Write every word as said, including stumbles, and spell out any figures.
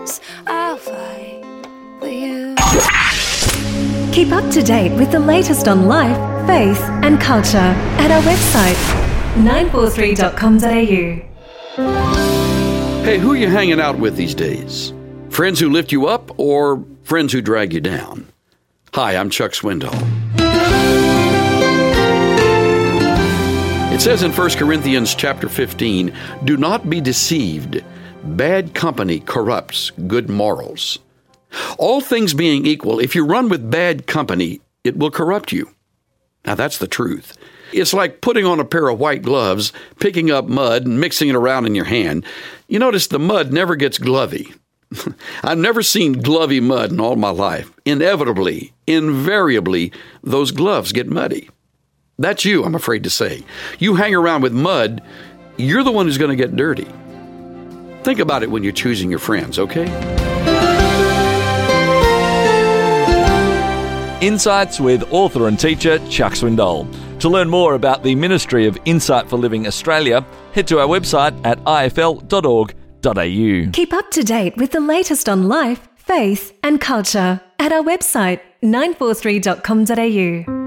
cause I'll fight for you. Keep up to date with the latest on life, faith and culture at our website nine four three dot com dot a u. Hey, who are you hanging out with these days? Friends who lift you up or friends who drag you down? Hi, I'm Chuck Swindoll. It says in First Corinthians chapter fifteen, do not be deceived. Bad company corrupts good morals. All things being equal, if you run with bad company, it will corrupt you. Now that's the truth. It's like putting on a pair of white gloves, picking up mud and mixing it around in your hand. You notice the mud never gets glovey. I've never seen glovey mud in all my life. Inevitably, invariably, those gloves get muddy. That's you, I'm afraid to say. You hang around with mud, you're the one who's going to get dirty. Think about it when you're choosing your friends, okay? Insights with author and teacher Chuck Swindoll. To learn more about the Ministry of Insight for Living Australia, head to our website at i f l dot org dot a u. Keep up to date with the latest on life, faith and culture at our website nine four three dot com dot a u.